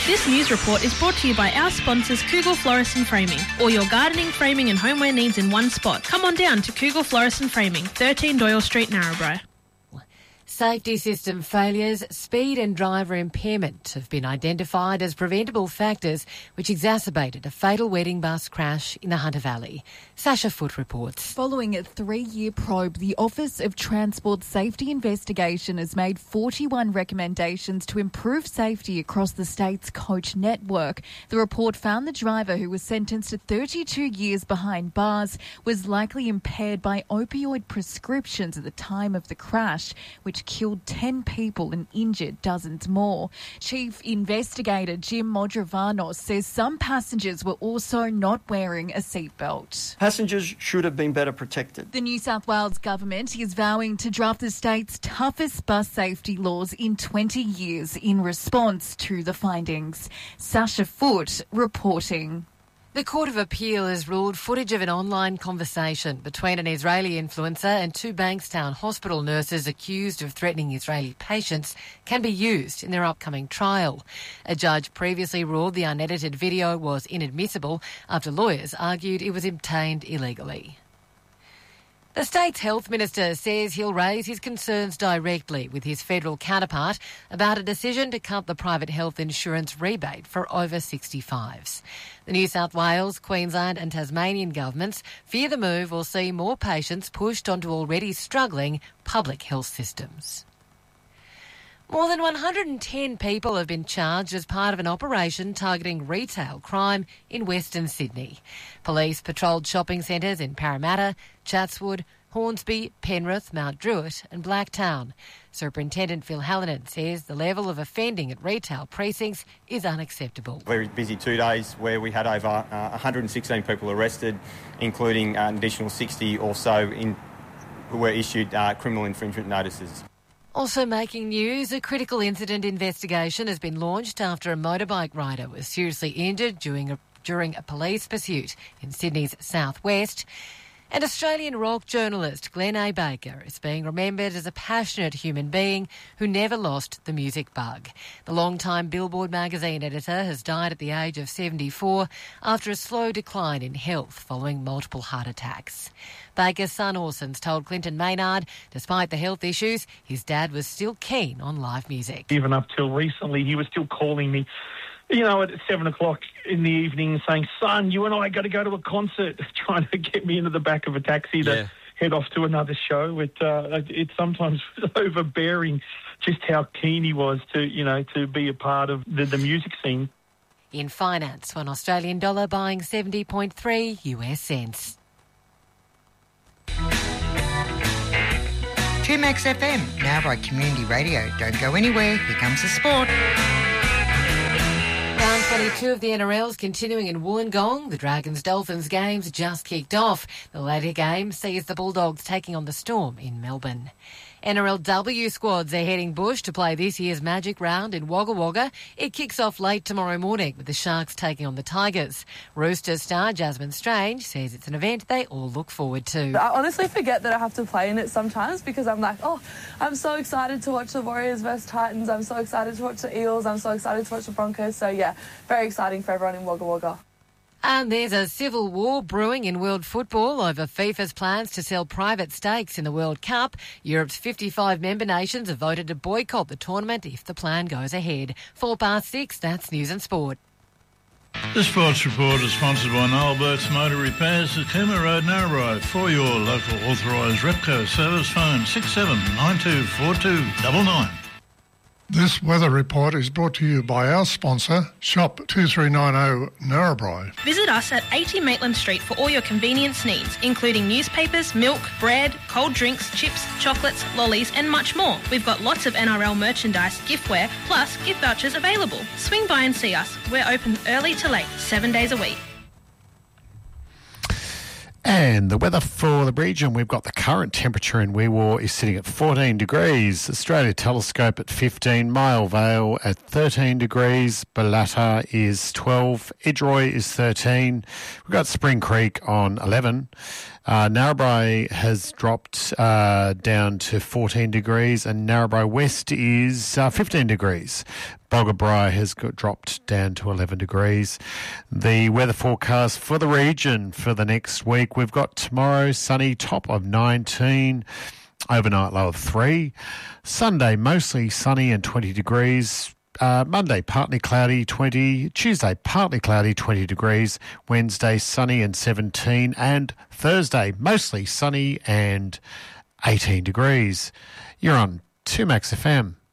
This news report is brought to you by our sponsors Kugel Florist and Framing. All your gardening, framing and homeware needs in one spot. Come on down to Kugel Florist and Framing, 13 Doyle Street, Narrabri. Safety system failures, speed and driver impairment have been identified as preventable factors which exacerbated a fatal wedding bus crash in the Hunter Valley. Sasha Foote reports. Following a 3-year probe, the Office of Transport Safety Investigation has made 41 recommendations to improve safety across the state's coach network. The report found the driver, who was sentenced to 32 years behind bars, was likely impaired by opioid prescriptions at the time of the crash, which killed 10 people and injured dozens more. Chief Investigator Jim Modravanos says some passengers were also not wearing a seatbelt. Passengers should have been better protected. The New South Wales government is vowing to draft the state's toughest bus safety laws in 20 years in response to the findings. Sasha Foote reporting. The Court of Appeal has ruled footage of an online conversation between an Israeli influencer and 2 Bankstown hospital nurses accused of threatening Israeli patients can be used in their upcoming trial. A judge previously ruled the unedited video was inadmissible after lawyers argued it was obtained illegally. The state's health minister says he'll raise his concerns directly with his federal counterpart about a decision to cut the private health insurance rebate for over 65s. The New South Wales, Queensland and Tasmanian governments fear the move will see more patients pushed onto already struggling public health systems. More than 110 people have been charged as part of an operation targeting retail crime in Western Sydney. Police patrolled shopping centres in Parramatta, Chatswood, Hornsby, Penrith, Mount Druitt and Blacktown. Superintendent Phil Hallinan says the level of offending at retail precincts is unacceptable. Very busy 2 days where we had over 116 people arrested, including an additional 60 or so who were issued criminal infringement notices. Also making news, a critical incident investigation has been launched after a motorbike rider was seriously injured during a police pursuit in Sydney's southwest. And Australian rock journalist Glenn A. Baker is being remembered as a passionate human being who never lost the music bug. The longtime Billboard magazine editor has died at the age of 74 after a slow decline in health following multiple heart attacks. Baker's son Orson's told Clinton Maynard, despite the health issues, his dad was still keen on live music. Even up till recently, he was still calling me, at 7 o'clock in the evening saying, son, you and I got to go to a concert, trying to get me into the back of a taxi to head off to another show. It sometimes was overbearing just how keen he was to be a part of the music scene. In finance, one Australian dollar buying 70.3 US cents. 2Max FM, now by Community Radio. Don't go anywhere, here comes the sport. Round 22 of the NRL's continuing in Wollongong. The Dragons-Dolphins games just kicked off. The later game sees the Bulldogs taking on the Storm in Melbourne. NRLW squads are heading bush to play this year's Magic Round in Wagga Wagga. It kicks off late tomorrow morning with the Sharks taking on the Tigers. Roosters star Jasmine Strange says it's an event they all look forward to. I honestly forget that I have to play in it sometimes because I'm like, I'm so excited to watch the Warriors versus Titans. I'm so excited to watch the Eels. I'm so excited to watch the Broncos. So, yeah, very exciting for everyone in Wagga Wagga. And there's a civil war brewing in world football over FIFA's plans to sell private stakes in the World Cup. Europe's 55 member nations have voted to boycott the tournament if the plan goes ahead. 6:04, that's News and Sport. The Sports Report is sponsored by Noel Burt's Motor Repairs at Cooma Road, Narrabri. For your local authorised Repco service, phone 67924299. This weather report is brought to you by our sponsor, Shop 2390 Narrabri. Visit us at 80 Maitland Street for all your convenience needs, including newspapers, milk, bread, cold drinks, chips, chocolates, lollies and much more. We've got lots of NRL merchandise, giftware, plus gift vouchers available. Swing by and see us. We're open early to late, 7 days a week. And the weather for the region, we've got the current temperature in Wee Waa is sitting at 14 degrees, Australia Telescope at 15, Mile Vale at 13 degrees, Balata is 12, Edroy is 13, we've got Spring Creek on 11, Narrabri has dropped down to 14 degrees and Narrabri West is 15 degrees. Boggabri has dropped down to 11 degrees. The weather forecast for the region for the next week, we've got tomorrow sunny, top of 19, overnight low of 3. Sunday mostly sunny and 20 degrees. Monday partly cloudy, 20. Tuesday partly cloudy, 20 degrees. Wednesday sunny and 17. And Thursday mostly sunny and 18 degrees. You're on 2Max FM.